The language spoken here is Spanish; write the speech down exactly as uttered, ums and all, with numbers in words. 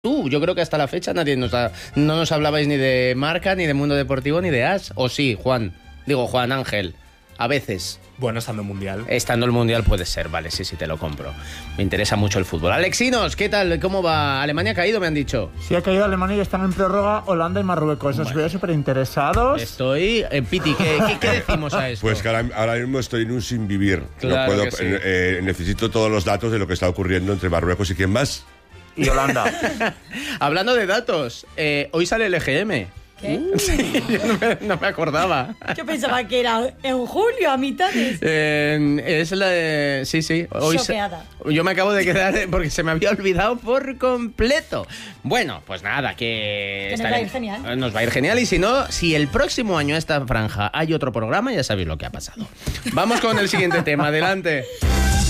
Tú, yo creo que hasta la fecha nadie nos ha, no nos hablabais ni de Marca, ni de Mundo Deportivo, ni de As. ¿O sí, Juan? Digo, Juan Ángel. A veces. Bueno, estando en Mundial. Estando el Mundial puede ser, vale, sí, sí, te lo compro. Me interesa mucho el fútbol. Alexinos, ¿qué tal? ¿Cómo va? ¿Alemania ha caído, me han dicho? Sí, ha caído Alemania y están en prórroga Holanda y Marruecos. Os veo súper interesados. Estoy... Eh, Piti, ¿qué, qué, ¿qué decimos a esto? Pues que ahora, ahora mismo estoy en un sin vivir. Claro no puedo, que sí. eh, necesito todos los datos de lo que está ocurriendo entre Marruecos y quién más. Y Holanda. Hablando de datos, eh, hoy sale el E G M. ¿Qué? Sí, yo no me, no me acordaba. Yo pensaba que era en julio, a mitades. Eh, es la de... Sí, sí. Hoy sa- Choqueada. Yo me acabo de quedar porque se me había olvidado por completo. Bueno, pues nada, que... Que nos estaré- va a ir genial. Nos va a ir genial y si no, si el próximo año a esta franja hay otro programa, ya sabéis lo que ha pasado. Vamos con el siguiente tema. Adelante.